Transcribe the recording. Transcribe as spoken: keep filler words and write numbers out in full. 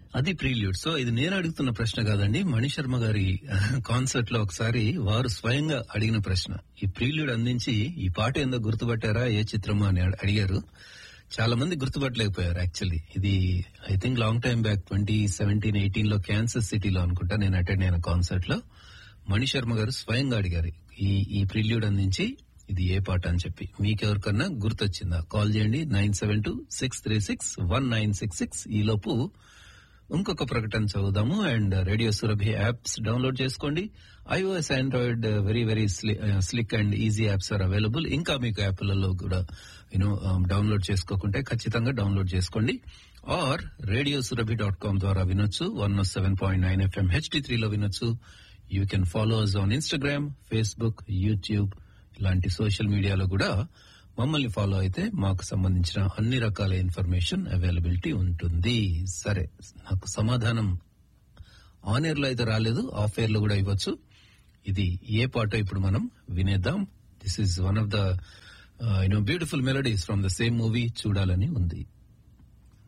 అది prelude. So ఇది నేను అడుగుతున్న ప్రశ్న కాదండి, మణిశర్మ గారి కాన్సర్ట్ లో ఒకసారి వారు స్వయంగా అడిగిన ప్రశ్న. ఈ ప్రీల్యూడ్ అందించి ఈ పాట ఏందో గుర్తుపట్టారా, ఏ చిత్రమా అని అడ- అడిగారు. చాలా మంది గుర్తుపట్టలేకపోయారు యాక్చువల్లీ. ఇది I think long time back twenty seventeen eighteen లో క్యాన్సర్ సిటీలో అనుకుంటా నేను అటెండ్ అయిన కాన్సర్ట్ లో మణిశర్మ గారు స్వయంగా అడిగారు ఈ ఈ ప్రిల్యూడ్ అందించి ఇది ఏ పాట అని చెప్పి. మీకెవరికన్నా గుర్తొచ్చిందా? కాల్ చేయండి nine seven two six three six one nine six six. ఈ లోపు ఇంకొక ప్రకటన చదువుదాము. And radio Surabhi apps download చేసుకోండి. IOS, Android very very slick and easy apps are available. ఇంకా మీకు యాప్లలో కూడా యూనో డౌన్లోడ్ చేసుకోకుంటే ఖచ్చితంగా డౌన్లోడ్ చేసుకోండి. Are radio Surabhi dot com ద్వారా వినొచ్చు. One seven point nine FM HD త్రీలో వినొచ్చు. You can follow us on Instagram, Facebook, YouTube ఇలాంటి సోషల్ మీడియాలో కూడా మమ్మల్ని ఫాలో అయితే మాకు సంబంధించిన అన్ని రకాల ఇన్ఫర్మేషన్ అవైలబిలిటీ ఉంటుంది. సరే, నాకు సమాధానం ఆన్ ఎయిర్ లో అయితే రాలేదు, ఆఫ్ ఎయిర్ లో కూడా ఇవ్వచ్చు. ఇది ఏ పాట ఇప్పుడు మనం వినేద్దాం. This is one of the you know beautiful melodies from the same movie, చూడాలని ఉంది.